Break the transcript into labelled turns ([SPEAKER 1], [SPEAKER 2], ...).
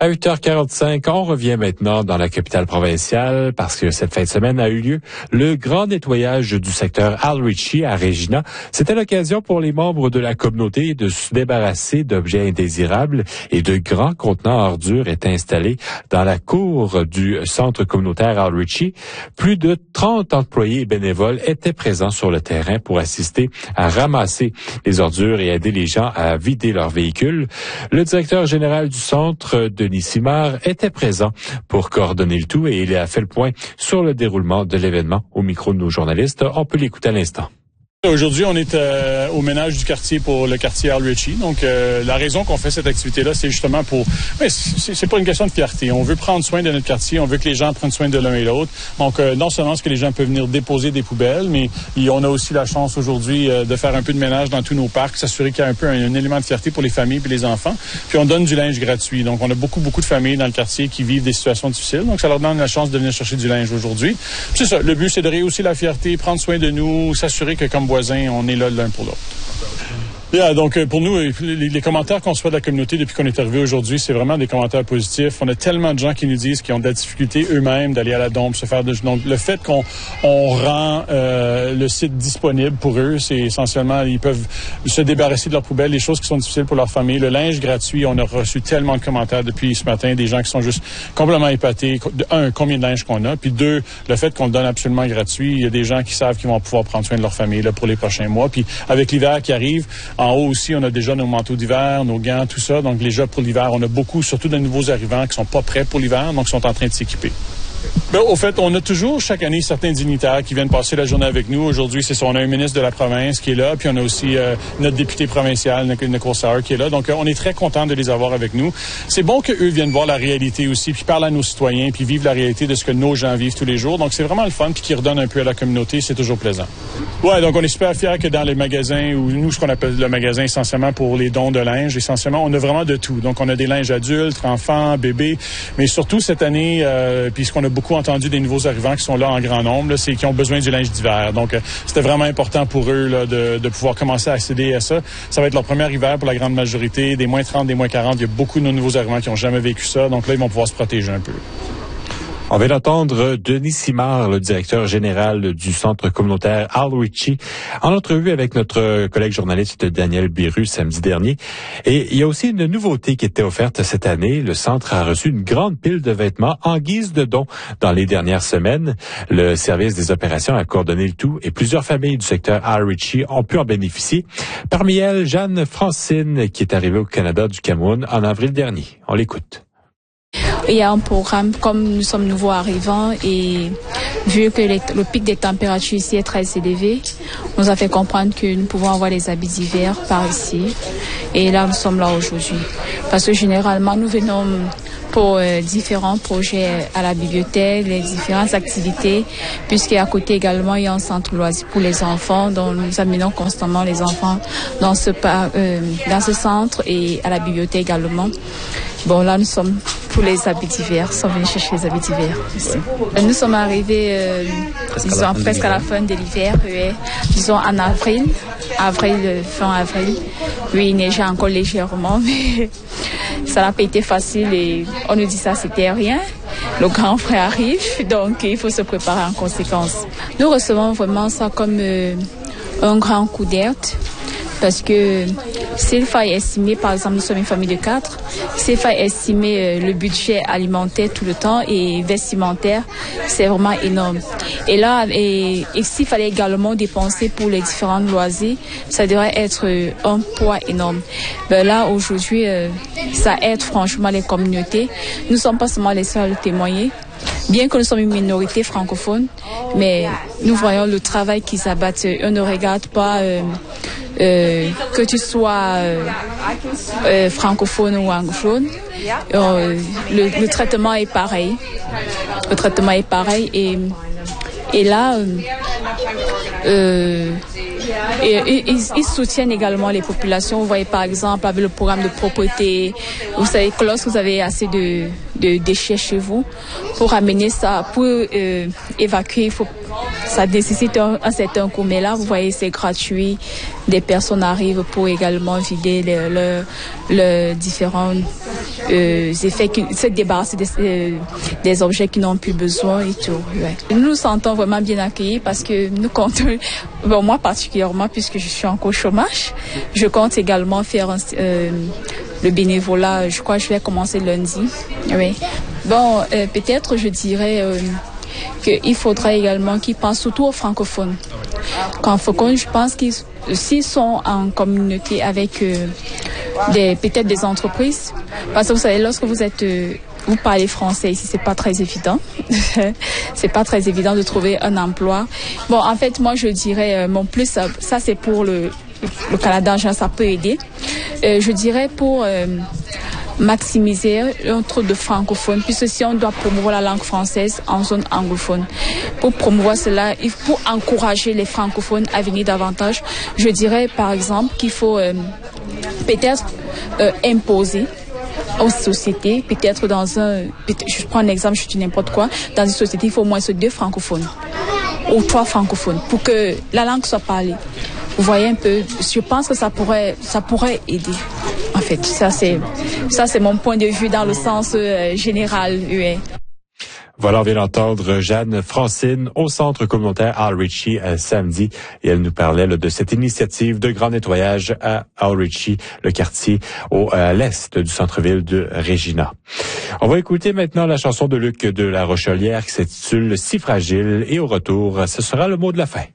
[SPEAKER 1] À 8h45, on revient maintenant dans la capitale provinciale parce que cette fin de semaine a eu lieu le grand nettoyage du secteur Al Ritchie à Regina. C'était l'occasion pour les membres de la communauté de se débarrasser d'objets indésirables et de grands contenants ordures étaient installés dans la cour du centre communautaire Al Ritchie. Plus de 30 employés et bénévoles étaient présents sur le terrain pour assister à ramasser les ordures et aider les gens à vider leurs véhicules. Le directeur général du centre, Denis Simard, était présent pour coordonner le tout et il a fait le point sur le déroulement de l'événement au micro de nos journalistes. On peut l'écouter à l'instant.
[SPEAKER 2] Aujourd'hui, on est au ménage du quartier pour le quartier Al Ritchie. Donc, la raison qu'on fait cette activité-là, c'est justement pour... Mais c'est pas une question de fierté. On veut prendre soin de notre quartier. On veut que les gens prennent soin de l'un et l'autre. Donc, non seulement que les gens peuvent venir déposer des poubelles, mais on a aussi la chance aujourd'hui de faire un peu de ménage dans tous nos parcs, s'assurer qu'il y a un peu un élément de fierté pour les familles et les enfants. Puis, on donne du linge gratuit. Donc, on a beaucoup de familles dans le quartier qui vivent des situations difficiles. Donc, ça leur donne la chance de venir chercher du linge aujourd'hui. C'est ça. Le but, c'est de rehausser la fierté, prendre soin de nous, s'assurer que comme voisins, on est là l'un pour l'autre. Donc, pour nous, les commentaires qu'on reçoit de la communauté depuis qu'on est arrivé aujourd'hui, c'est vraiment des commentaires positifs. On a tellement de gens qui nous disent qu'ils ont de la difficulté eux-mêmes d'aller à la dompe, se faire de... Donc, le fait qu'on rend le site disponible pour eux, c'est essentiellement, ils peuvent se débarrasser de leurs poubelles, les choses qui sont difficiles pour leur famille. Le linge gratuit, on a reçu tellement de commentaires depuis ce matin, des gens qui sont juste complètement épatés. Un, combien de linge qu'on a, puis deux, le fait qu'on le donne absolument gratuit. Il y a des gens qui savent qu'ils vont pouvoir prendre soin de leur famille là, pour les prochains mois. Puis avec l'hiver qui arrive, en haut aussi, on a déjà nos manteaux d'hiver, nos gants, tout ça. Donc, déjà pour l'hiver, on a beaucoup, surtout de nouveaux arrivants qui sont pas prêts pour l'hiver, donc qui sont en train de s'équiper. Ben, au fait, on a toujours chaque année certains dignitaires qui viennent passer la journée avec nous. Aujourd'hui, c'est ça, on a un ministre de la province qui est là, puis on a aussi notre député provincial, Nicole Sauer, qui est là. Donc, on est très content de les avoir avec nous. C'est bon qu'eux viennent voir la réalité aussi, puis parlent à nos citoyens, puis vivent la réalité de ce que nos gens vivent tous les jours. Donc, c'est vraiment le fun, puis qui redonne un peu à la communauté. C'est toujours plaisant. Ouais, donc on est super fiers que dans les magasins, ou nous, ce qu'on appelle le magasin essentiellement pour les dons de linge, essentiellement, on a vraiment de tout. Donc, on a des linges adultes, enfants, bébés, mais surtout cette année, puis ce qu'on a beaucoup entendu des nouveaux arrivants qui sont là en grand nombre, là, c'est qu'ils ont besoin du linge d'hiver. Donc, c'était vraiment important pour eux là, de pouvoir commencer à accéder à ça. Ça va être leur premier hiver pour la grande majorité, des moins 30, des moins 40. Il y a beaucoup de nos nouveaux arrivants qui n'ont jamais vécu ça. Donc là, ils vont pouvoir se protéger un peu.
[SPEAKER 1] On vient d'entendre Denis Simard, le directeur général du centre communautaire Al Ritchie, en entrevue avec notre collègue journaliste Daniel Biru samedi dernier. Et il y a aussi une nouveauté qui était offerte cette année. Le centre a reçu une grande pile de vêtements en guise de dons dans les dernières semaines. Le service des opérations a coordonné le tout et plusieurs familles du secteur Al Ritchie ont pu en bénéficier. Parmi elles, Jeanne Francine, qui est arrivée au Canada du Cameroun en avril dernier. On l'écoute.
[SPEAKER 3] Il y a un programme, comme nous sommes nouveaux arrivants et vu que le pic des températures ici est très élevé, on nous a fait comprendre que nous pouvons avoir des habits d'hiver par ici. Et là, nous sommes là aujourd'hui. Parce que généralement, nous venons pour différents projets à la bibliothèque, les différentes activités, puisqu'à côté également, il y a un centre loisir pour les enfants, dont nous amenons constamment les enfants dans ce centre et à la bibliothèque également. Bon, là, nous sommes pour les habits d'hiver. Nous sommes venus chercher les habits d'hiver ici. Nous sommes arrivés, presque à la fin de l'hiver, disons en avril, fin avril. Oui, il neigeait encore légèrement, mais ça n'a pas été facile et on nous dit ça, c'était rien. Le grand frère arrive, donc il faut se préparer en conséquence. Nous recevons vraiment ça comme un grand coup d'air. Parce que s'il faut estimer, par exemple, nous sommes une famille de 4, s'il faut estimer le budget alimentaire tout le temps et vestimentaire, c'est vraiment énorme. Et là, et s'il fallait également dépenser pour les différents loisirs, ça devrait être un poids énorme. Ben là, aujourd'hui, ça aide franchement les communautés. Nous ne sommes pas seulement les seuls à témoigner. Bien que nous sommes une minorité francophone, mais nous voyons le travail qu'ils abattent. On ne regarde pas que tu sois francophone ou anglophone. Le traitement est pareil. Le traitement est pareil et là, ils soutiennent également les populations. Vous voyez par exemple avec le programme de propreté, vous savez que lorsque vous avez assez de de déchets chez vous. Pour amener ça, pour évacuer, ça nécessite un certain coût. Mais là, vous voyez, c'est gratuit. Des personnes arrivent pour également vider leurs différents effets, se débarrasser des objets qui n'ont plus besoin et tout. Ouais. Nous nous sentons vraiment bien accueillis parce que nous comptons, bon, moi particulièrement puisque je suis encore au chômage, je compte également faire le bénévolat. Je crois que je vais commencer lundi. Oui. Bon, peut-être je dirais qu'il faudrait également qu'ils pensent surtout aux francophones. Quand francophones, je pense qu'ils s'ils sont en communauté avec peut-être des entreprises, parce que vous savez, lorsque vous parlez français ici, c'est pas très évident. C'est pas très évident de trouver un emploi. Bon, en fait, moi, je dirais, mon plus, ça c'est pour le Canada, ça peut aider. Je dirais pour maximiser un taux de francophones, puisque si on doit promouvoir la langue française en zone anglophone, pour promouvoir cela, il faut encourager les francophones à venir davantage. Je dirais par exemple qu'il faut peut-être imposer aux sociétés, peut-être je prends un exemple, je dis n'importe quoi, dans une société, il faut au moins 2 francophones ou 3 francophones pour que la langue soit parlée. Vous voyez un peu, je pense que ça pourrait aider. En fait, ça c'est mon point de vue dans le sens général. Oui.
[SPEAKER 1] Voilà, on vient d'entendre Jeanne Francine au centre communautaire Al Ritchie samedi et elle nous parlait de cette initiative de grand nettoyage à Al Ritchie, le quartier à l'est du centre-ville de Regina. On va écouter maintenant la chanson de Luc de la Rochelière qui s'intitule Si fragile et au retour, ce sera le mot de la fin.